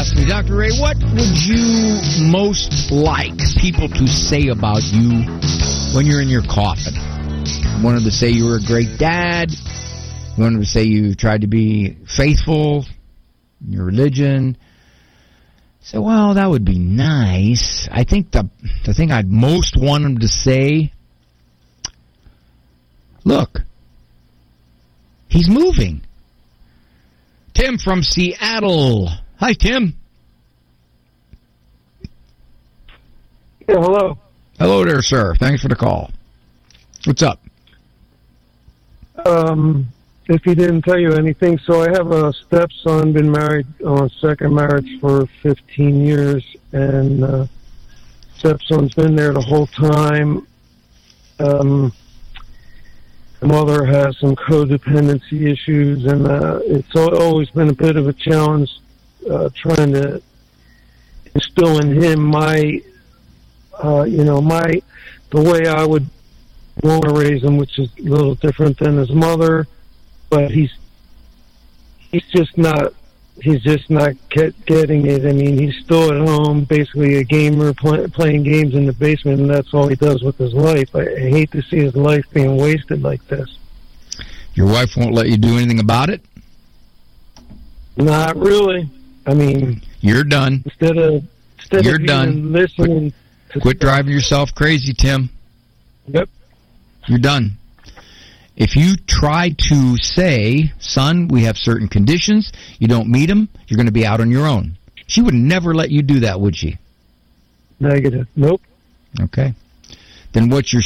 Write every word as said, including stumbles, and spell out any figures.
asked me, Doctor Ray, what would you most like people to say about you when you're in your coffin? You wanted to say you were a great dad. You wanted to say you tried to be faithful in your religion. So, well, that would be nice. I think the the thing I'd most want them to say, look, he's moving. Tim from Seattle. Hi, Tim. Yeah, hello. Hello there, sir. Thanks for the call. What's up? Um, if he didn't tell you anything, so I have a stepson, been married on a second marriage for fifteen years, and uh, stepson's been there the whole time. Um, the mother has some codependency issues, and uh, it's always been a bit of a challenge uh, trying to instill in him my, uh, you know, my, the way I would want to raise him, which is a little different than his mother, but he's he's just not he's just not get, getting it. I mean, he's still at home, basically a gamer, play, playing games in the basement, and that's all he does with his life. I, I hate to see his life being wasted like this. Your wife won't let you do anything about it? Not really. I mean, you're done. Instead of instead you're of done. Listening quit, to quit stuff. driving yourself crazy, Tim. Yep. You're done. If you try to say, son, we have certain conditions, you don't meet them, you're going to be out on your own. She would never let you do that, would she? Negative. Nope. Okay. Then what's your